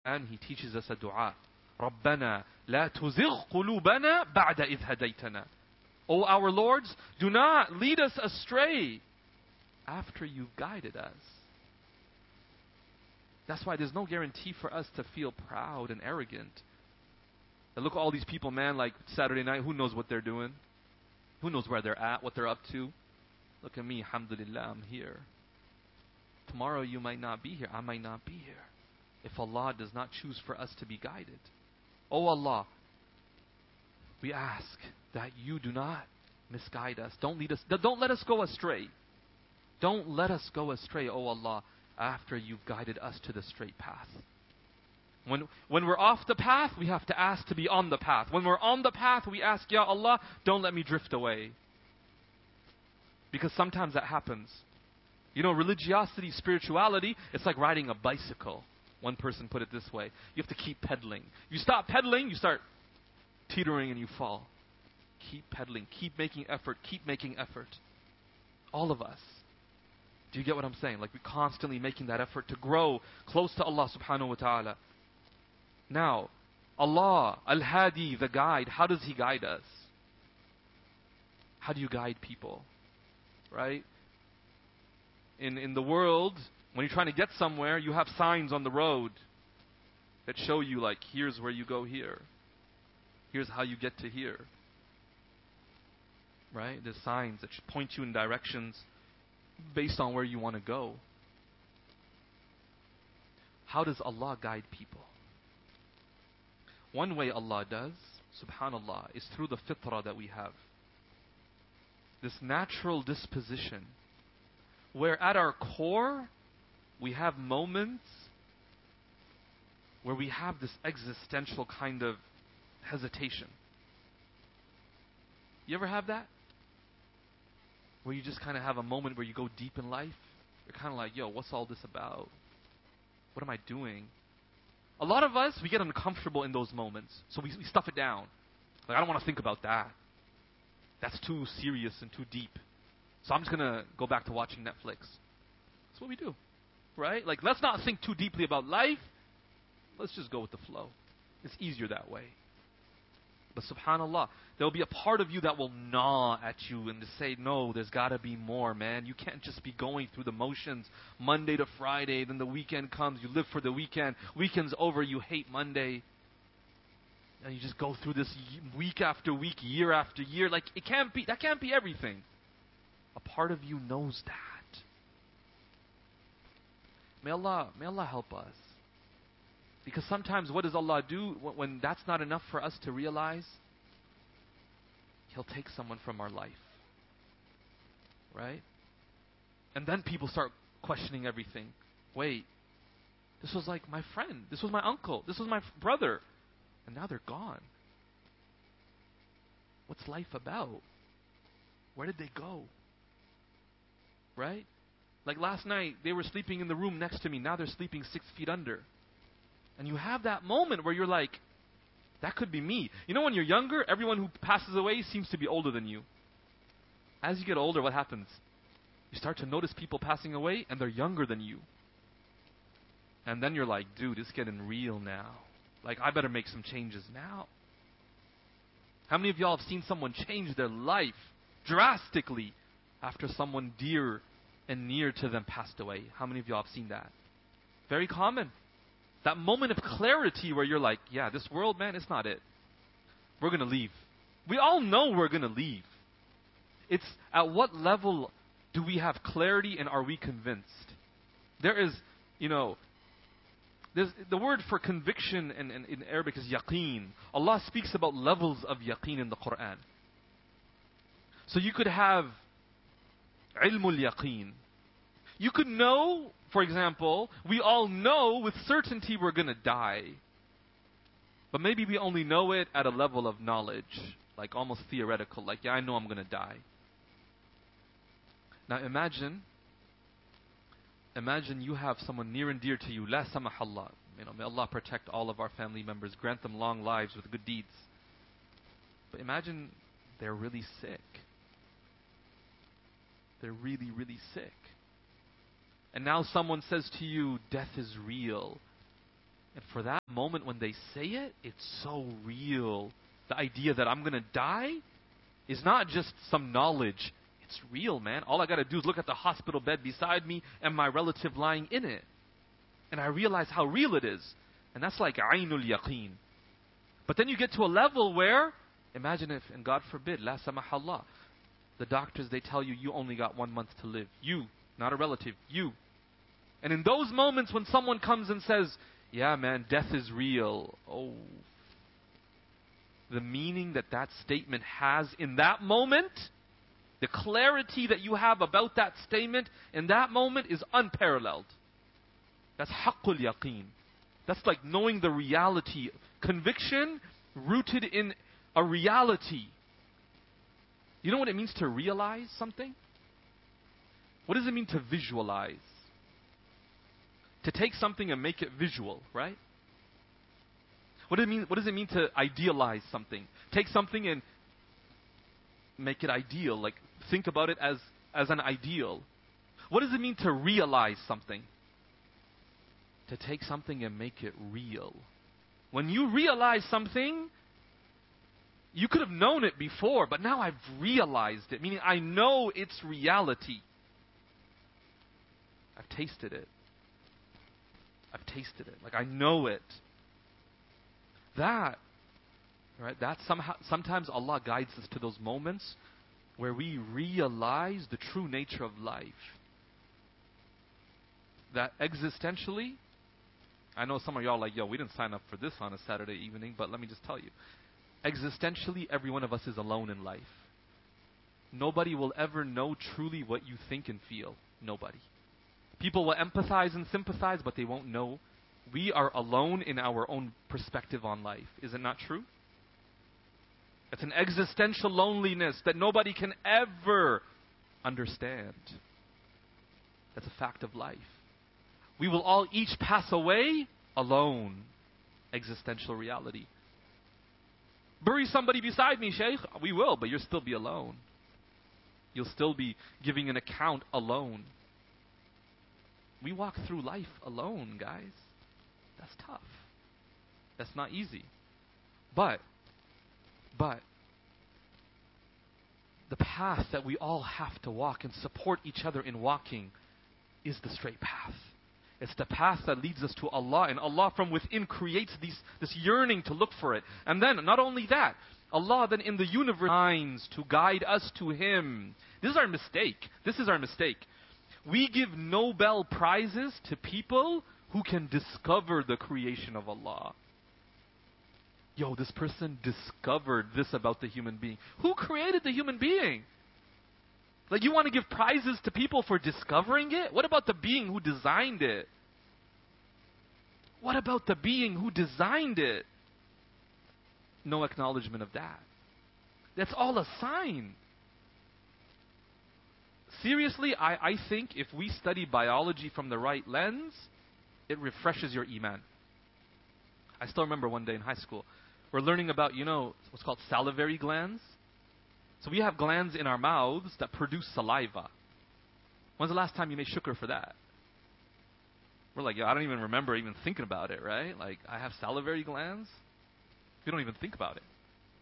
and He teaches us a dua. رَبَّنَا لَا تُزِغْ قُلُوبَنَا بَعْدَ إِذْ هَدَيْتَنَا. O our Lords, do not lead us astray after you've guided us. That's why there's no guarantee for us to feel proud and arrogant. And look at all these people, man, like Saturday night, who knows what they're doing? Who knows where they're at, what they're up to? Look at me, alhamdulillah, I'm here. Tomorrow you might not be here, I might not be here, if Allah does not choose for us to be guided. Oh Allah, we ask that you do not misguide us. Don't lead us. Don't let us go astray. Don't let us go astray, oh Allah, after you've guided us to the straight path. When we're off the path, we have to ask to be on the path. When we're on the path, we ask, Ya Allah, don't let me drift away. Because sometimes that happens. You know, religiosity, spirituality, it's like riding a bicycle. One person put it this way. You have to keep pedaling. You stop pedaling, you start teetering and you fall. Keep pedaling. Keep making effort. Keep making effort. All of us. Do you get what I'm saying? Like, we're constantly making that effort to grow close to Allah subhanahu wa ta'ala. Now, Allah, Al-Hadi, the guide, how does He guide us? How do you guide people? Right? In the world, when you're trying to get somewhere, you have signs on the road that show you, like, here's where you go here. Here's how you get to here. Right? There's signs that point you in directions based on where you want to go. How does Allah guide people? One way Allah does, subhanallah, is through the fitrah that we have. This natural disposition, where at our core, we have moments where we have this existential kind of hesitation. You ever have that? Where you just kind of have a moment where you go deep in life. You're kind of like, yo, what's all this about? What am I doing? A lot of us, we get uncomfortable in those moments. So we stuff it down. Like, I don't want to think about that. That's too serious and too deep. So I'm just going to go back to watching Netflix. That's what we do. Right? Like, let's not think too deeply about life. Let's just go with the flow. It's easier that way. But subhanallah, there will be a part of you that will gnaw at you and to say, no, there's got to be more, man. You can't just be going through the motions Monday to Friday, then the weekend comes, you live for the weekend. Weekend's over, you hate Monday. And you just go through this week after week, year after year. Like, that can't be everything. A part of you knows that. May Allah help us. Because sometimes what does Allah do when that's not enough for us to realize? He'll take someone from our life. Right? And then people start questioning everything. Wait, this was like my friend. This was my uncle. This was my brother. And now they're gone. What's life about? Where did they go? Right? Like last night, they were sleeping in the room next to me. Now they're sleeping 6 feet under. And you have that moment where you're like, that could be me. You know, when you're younger, everyone who passes away seems to be older than you. As you get older, what happens? You start to notice people passing away and they're younger than you. And then you're like, dude, it's getting real now. Like, I better make some changes now. How many of y'all have seen someone change their life drastically after someone dear and near to them passed away? How many of y'all have seen that? Very common. That moment of clarity where you're like, yeah, this world, man, it's not it. We're going to leave. We all know we're going to leave. It's at what level do we have clarity and are we convinced? There is, there's the word for conviction in Arabic is yaqeen. Allah speaks about levels of yaqeen in the Quran. So you could have ilmul yaqeen. You could know, for example, we all know with certainty we're going to die. But maybe we only know it at a level of knowledge, like almost theoretical, like, yeah, I know I'm going to die. Now imagine you have someone near and dear to you, la samahallah. May Allah protect all of our family members, grant them long lives with good deeds. But imagine they're really sick. They're really, really sick. And now someone says to you, death is real. And for that moment when they say it, it's so real. The idea that I'm going to die is not just some knowledge. It's real, man. All I got to do is look at the hospital bed beside me and my relative lying in it. And I realize how real it is. And that's like Ainul Yaqeen. But then you get to a level where, imagine if, and God forbid, la samahallah, the doctors, they tell you, you only got 1 month to live. You, not a relative, you. And in those moments when someone comes and says, yeah, man, death is real. Oh, the meaning that that statement has in that moment, the clarity that you have about that statement in that moment is unparalleled. That's haqqul yaqeen. That's like knowing the reality. Conviction rooted in a reality. You know what it means to realize something? What does it mean to visualize? To take something and make it visual, right? What does it mean to idealize something? Take something and make it ideal, like think about it as an ideal. What does it mean to realize something? To take something and make it real. When you realize something, you could have known it before, but now I've realized it, meaning I know its reality. I've tasted it. I've tasted it. Like I know it. That, right? That sometimes Allah guides us to those moments where we realize the true nature of life. That existentially, I know some of y'all are like, yo, we didn't sign up for this on a Saturday evening, but let me just tell you. Existentially, every one of us is alone in life. Nobody will ever know truly what you think and feel. Nobody. People will empathize and sympathize, but they won't know. We are alone in our own perspective on life. Is it not true? It's an existential loneliness that nobody can ever understand. That's a fact of life. We will all each pass away alone. Existential reality. Bury somebody beside me, Shaykh. We will, but you'll still be alone. You'll still be giving an account alone. We walk through life alone, guys. That's tough. That's not easy. But the path that we all have to walk and support each other in walking is the straight path. It's the path that leads us to Allah, and Allah from within creates this yearning to look for it. And then, not only that, Allah then in the universe finds to guide us to Him. This is our mistake. This is our mistake. We give Nobel Prizes to people who can discover the creation of Allah. Yo, this person discovered this about the human being. Who created the human being? Like, you want to give prizes to people for discovering it? What about the being who designed it? What about the being who designed it? No acknowledgement of that. That's all a sign. Seriously, I think if we study biology from the right lens, it refreshes your iman. I still remember one day in high school, we're learning about, what's called salivary glands. So we have glands in our mouths that produce saliva. When's the last time you made shukr for that? We're like, I don't even remember even thinking about it, right? Like, I have salivary glands? We don't even think about it.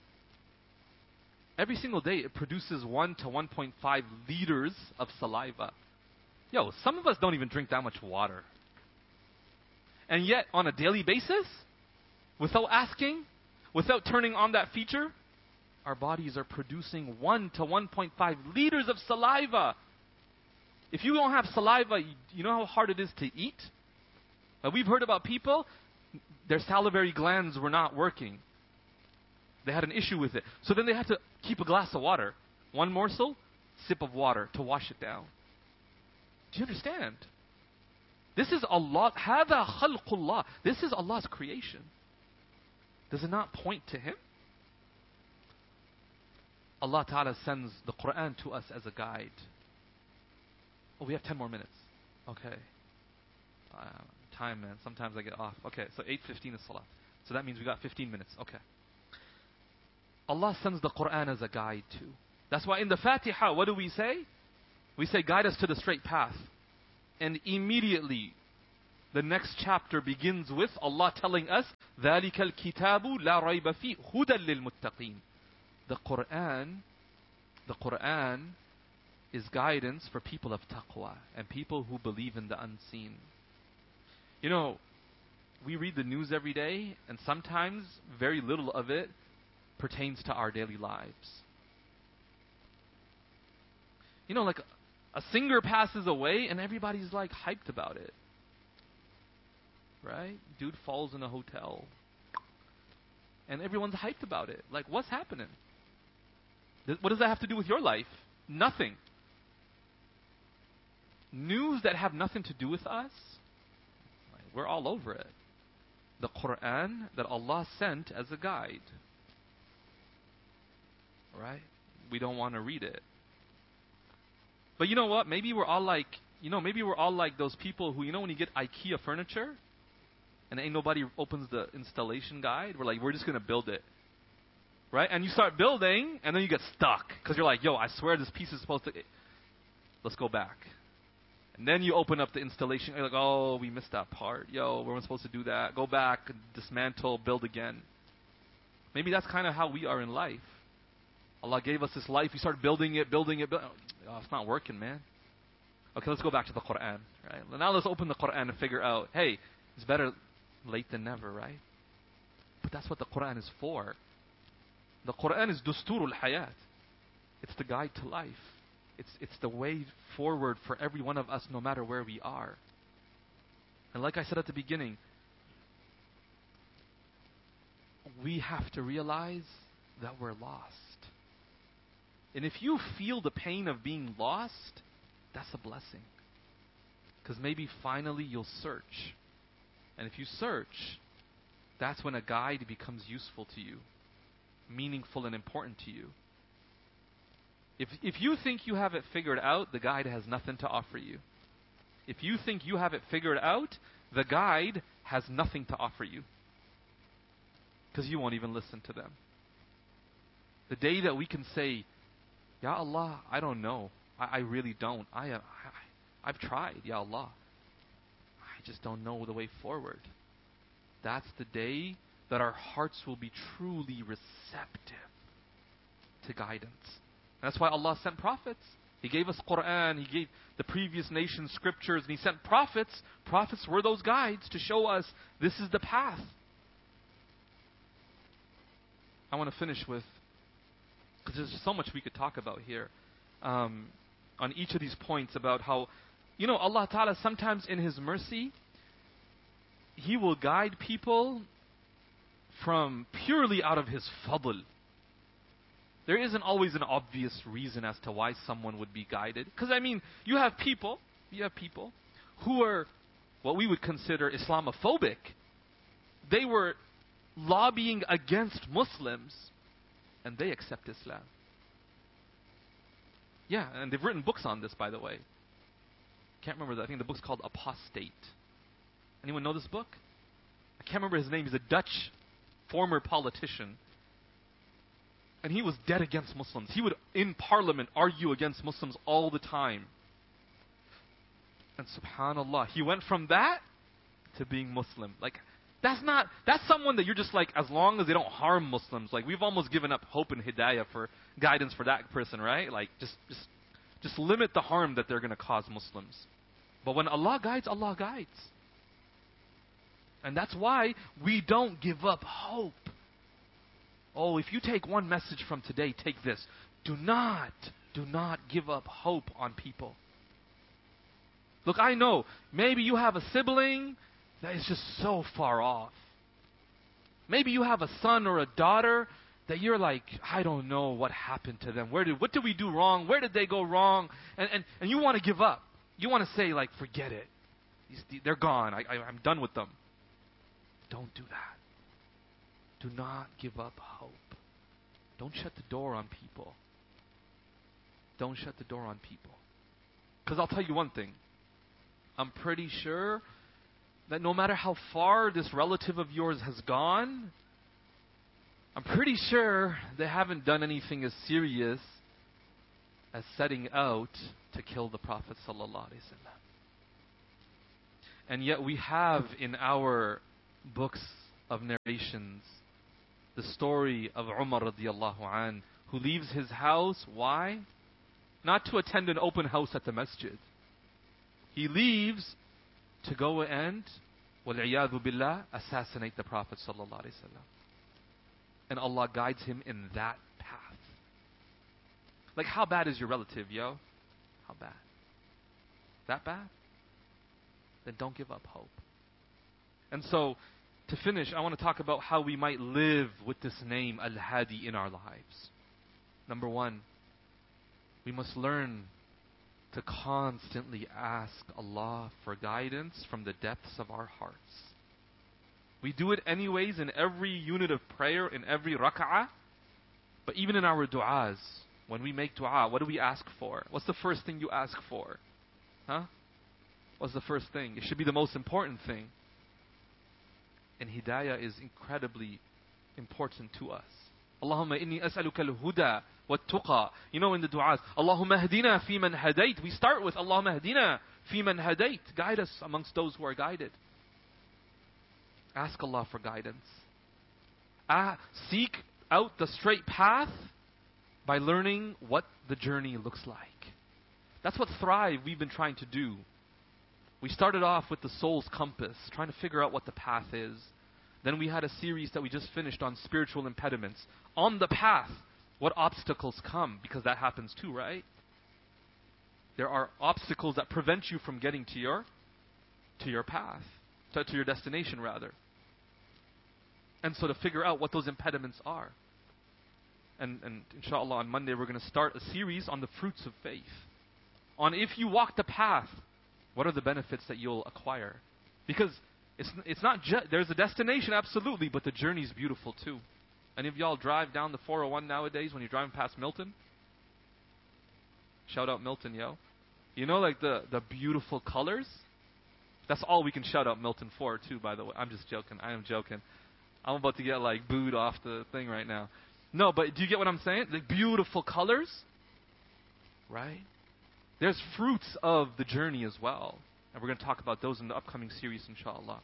Every single day it produces 1 to 1.5 liters of saliva. Yo, some of us don't even drink that much water. And yet, on a daily basis, without asking, without turning on that feature, our bodies are producing 1 to 1.5 liters of saliva. If you don't have saliva, you know how hard it is to eat? We've heard about people, their salivary glands were not working. They had an issue with it. So then they had to keep a glass of water. One morsel, sip of water to wash it down. Do you understand? This is Allah. هَذَا خَلْقُ اللَّهِ. This is Allah's creation. Does it not point to Him? Allah Ta'ala sends the Quran to us as a guide. Oh, we have 10 more minutes. Okay. Time, man. Sometimes I get off. Okay, so 8:15 is Salah. So that means we got 15 minutes. Okay. Allah sends the Quran as a guide too. That's why in the Fatiha, what do we say? We say, guide us to the straight path. And immediately, The next chapter begins with Allah telling us, ذَلِكَ الْكِتَابُ لَا رَيْبَ فِيهِ هُدًى لِلْمُتَّقِينَ. The Quran is guidance for people of taqwa and people who believe in the unseen. You know, we read the news every day, and sometimes very little of it pertains to our daily lives. You know, like a singer passes away and everybody's like hyped about it. Right? Dude falls in a hotel. And everyone's hyped about it. Like, what's happening? What does that have to do with your life? Nothing. News that have nothing to do with us, we're all over it. The Quran that Allah sent as a guide. Right? We don't want to read it. But you know what? Maybe we're all like those people who, when you get IKEA furniture and ain't nobody opens the installation guide, we're just going to build it. Right? And you start building and then you get stuck because you're like, yo, I swear this piece is supposed to, let's go back. And then you open up the installation, you're like, oh, we missed that part. Yo, we weren't supposed to do that. Go back, dismantle, build again. Maybe that's kind of how we are in life. Allah gave us this life. We start building it. Oh, it's not working, man. Okay, let's go back to the Quran. Right? Now let's open the Quran and figure out, hey, it's better late than never, right? But that's what the Quran is for. The Quran is Dusturul Hayat. It's the guide to life. It's the way forward for every one of us, no matter where we are. And like I said at the beginning, we have to realize that we're lost. And if you feel the pain of being lost, that's a blessing. Because maybe finally you'll search. And if you search, that's when a guide becomes useful to you, meaningful and important to you. If you think you have it figured out, the guide has nothing to offer you. If you think you have it figured out, the guide has nothing to offer you. Because you won't even listen to them. The day that we can say, Ya Allah, I don't know. I really don't. I've tried, Ya Allah. I just don't know the way forward. That's the day that our hearts will be truly receptive to guidance. That's why Allah sent prophets. He gave us Quran. He gave the previous nations scriptures. And He sent prophets. Prophets were those guides to show us this is the path. I want to finish with, because there's so much we could talk about here, on each of these points about how, Allah Ta'ala sometimes in His mercy, He will guide people from purely out of His fadl. There isn't always an obvious reason as to why someone would be guided. Because, you have people who are what we would consider Islamophobic. They were lobbying against Muslims, and they accept Islam. Yeah, and they've written books on this, by the way. Can't remember, I think the book's called Apostate. Anyone know this book? I can't remember his name. He's a Dutch former politician. And he was dead against Muslims. He would, in parliament, argue against Muslims all the time. And subhanAllah, he went from that to being Muslim. That's someone that you're just like, as long as they don't harm Muslims. We've almost given up hope and hidayah for guidance for that person, right? Just limit the harm that they're going to cause Muslims. But when Allah guides, Allah guides. And that's why we don't give up hope. Oh, if you take one message from today, take this. Do not give up hope on people. Look, I know, maybe you have a sibling that is just so far off. Maybe you have a son or a daughter that you're like, I don't know what happened to them. What did we do wrong? Where did they go wrong? And you want to give up. You want to say, forget it. They're gone. I'm done with them. Don't do that. Do not give up hope. Don't shut the door on people. Don't shut the door on people. Because I'll tell you one thing. I'm pretty sure that no matter how far this relative of yours has gone, I'm pretty sure they haven't done anything as serious as setting out to kill the Prophet ﷺ. And yet we have in our books of narrations the story of Umar radiallahu an, who leaves his house. Why? Not to attend an open house at the masjid. He leaves to go and, wal-iyadhu billah, assassinate the Prophet sallallahu alaihi wasallam. And Allah guides him in that path. Like, how bad is your relative, yo? How bad? That bad? Then don't give up hope. And so, to finish, I want to talk about how we might live with this name, Al-Hadi, in our lives. Number one, we must learn to constantly ask Allah for guidance from the depths of our hearts. We do it anyways in every unit of prayer, in every rak'ah. But even in our du'as, when we make du'a, what do we ask for? What's the first thing you ask for? Huh? What's the first thing? It should be the most important thing. And hidayah is incredibly important to us. Allahumma inni as'aluka al-huda wat-tuqa. You know, in the du'as, Allahumma hdina fi man hadayt. We start with Allahumma hdina fi man hadayt. Guide us amongst those who are guided. Ask Allah for guidance. Seek out the straight path by learning what the journey looks like. That's what Thrive we've been trying to do. We started off with the soul's compass, trying to figure out what the path is. Then we had a series that we just finished on spiritual impediments. On the path, what obstacles come, because that happens too, right? There are obstacles that prevent you from getting to your path, to your destination rather. And so to figure out what those impediments are. And inshallah on Monday we're going to start a series on the fruits of faith. On if you walk the path, what are the benefits that you'll acquire? Because it's not just, there's a destination, absolutely, but the journey is beautiful too. Any of y'all drive down the 401 nowadays when you're driving past Milton? Shout out Milton, yo. You know, like the beautiful colors? That's all we can shout out Milton for too, by the way. I'm just joking. I am joking. I'm about to get like booed off the thing right now. No, but do you get what I'm saying? The beautiful colors, right? There's fruits of the journey as well. And we're going to talk about those in the upcoming series, inshallah.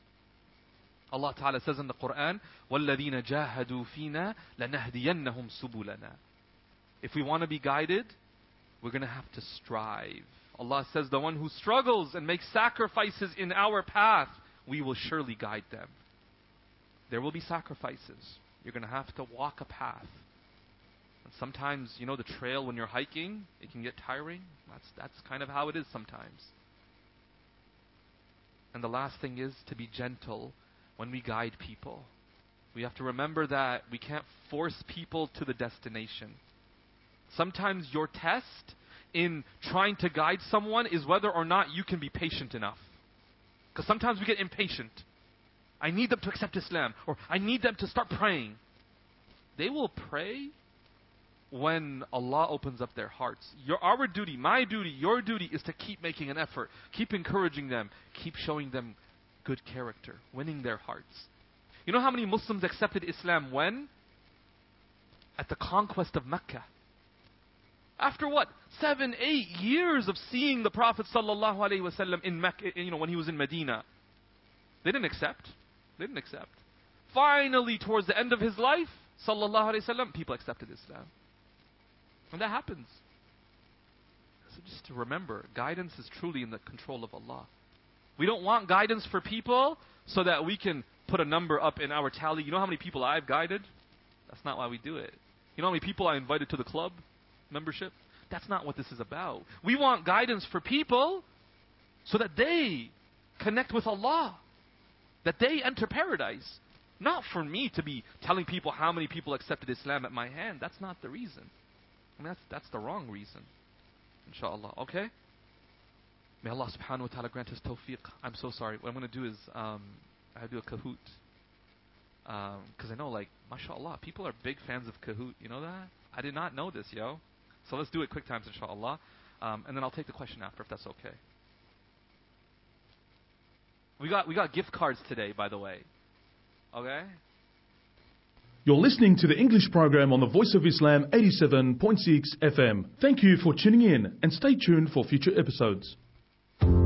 Allah Ta'ala says in the Quran, وَالَّذِينَ جَاهَدُوا فِينَا لَنَهْدِيَنَّهُمْ سُبُلَنَا. If we want to be guided, we're going to have to strive. Allah says, the one who struggles and makes sacrifices in our path, we will surely guide them. There will be sacrifices. You're going to have to walk a path. And sometimes, you know, the trail when you're hiking, it can get tiring. That's kind of how it is sometimes. And the last thing is to be gentle when we guide people. We have to remember that we can't force people to the destination. Sometimes your test in trying to guide someone is whether or not you can be patient enough. Because sometimes we get impatient. I need them to accept Islam, or I need them to start praying. They will pray when Allah opens up their hearts. Our duty, my duty, your duty is to keep making an effort. Keep encouraging them. Keep showing them good character. Winning their hearts. You know how many Muslims accepted Islam when? At the conquest of Mecca. After what? 7, 8 years of seeing the Prophet sallallahu alaihi wasallam in Mecca, when he was in Medina. They didn't accept. They didn't accept. Finally, towards the end of his life, sallallahu alaihi wasallam, people accepted Islam. And that happens. So just to remember, guidance is truly in the control of Allah. We don't want guidance for people so that we can put a number up in our tally. You know how many people I've guided? That's not why we do it. You know how many people I invited to the club membership? That's not what this is about. We want guidance for people so that they connect with Allah. That they enter paradise. Not for me to be telling people how many people accepted Islam at my hand. That's not the reason. I mean, that's the wrong reason. Inshallah. Okay? May Allah subhanahu wa ta'ala grant us tawfiq. I'm so sorry. What I'm going to do is, I do a Kahoot. Because I know, like, mashallah, people are big fans of Kahoot. You know that? I did not know this, yo. So let's do it quick times, inshallah. And then I'll take the question after, if that's okay. We got gift cards today, by the way. Okay? You're listening to the English program on the Voice of Islam 87.6 FM. Thank you for tuning in and stay tuned for future episodes.